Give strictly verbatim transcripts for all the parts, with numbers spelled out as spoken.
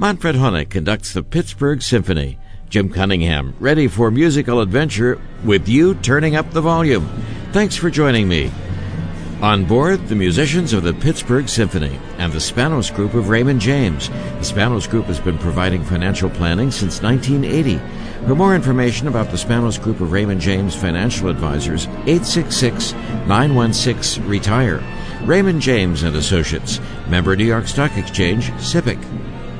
Manfred Honeck conducts the Pittsburgh Symphony. Jim Cunningham, ready for musical adventure with you turning up the volume. Thanks for joining me. On board, the musicians of the Pittsburgh Symphony and the Spanos Group of Raymond James. The Spanos Group has been providing financial planning since nineteen eighty. For more information about the Spanos Group of Raymond James Financial Advisors, eight six six, nine one six, RETIRE. Raymond James and Associates, member New York Stock Exchange, S I P C.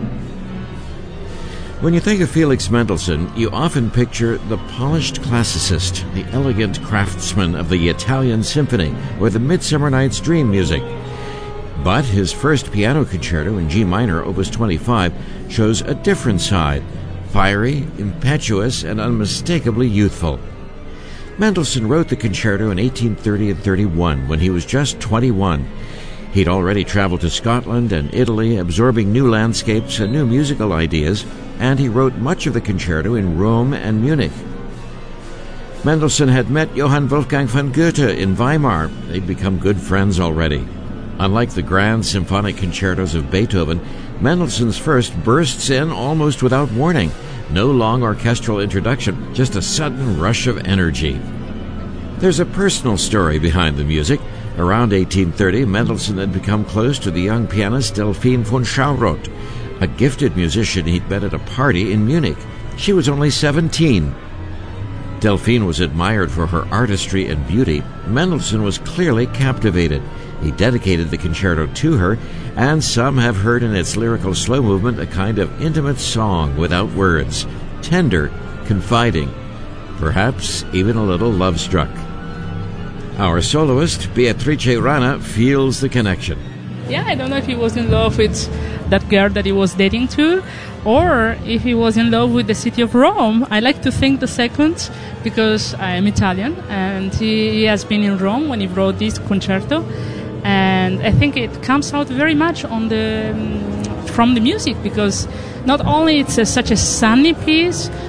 When you think of Felix Mendelssohn, you often picture the polished classicist, the elegant craftsman of the Italian Symphony or the Midsummer Night's Dream music. But his first piano concerto in G minor, Opus twenty-five, shows a different side, fiery, impetuous, and unmistakably youthful. Mendelssohn wrote the concerto in eighteen thirty and thirty-one when he was just twenty-one. He'd already traveled to Scotland and Italy, absorbing new landscapes and new musical ideas, and he wrote much of the concerto in Rome and Munich. Mendelssohn had met Johann Wolfgang von Goethe in Weimar. They'd become good friends already. Unlike the grand symphonic concertos of Beethoven, Mendelssohn's first bursts in almost without warning. No long orchestral introduction, just a sudden rush of energy. There's a personal story behind the music. Around eighteen thirty, Mendelssohn had become close to the young pianist Delphine von Schauroth, a gifted musician he'd met at a party in Munich. She was only seventeen. Delphine was admired for her artistry and beauty. Mendelssohn was clearly captivated. He dedicated the concerto to her, and some have heard in its lyrical slow movement a kind of intimate song without words, tender, confiding, perhaps even a little love-struck. Our soloist, Beatrice Rana, feels the connection. Yeah, I don't know if he was in love with that girl that he was dating to, or if he was in love with the city of Rome. I like to think the second, because I am Italian, and he, he has been in Rome when he wrote this concerto, and I think it comes out very much on the um, from the music, because not only it's a, such a sunny piece,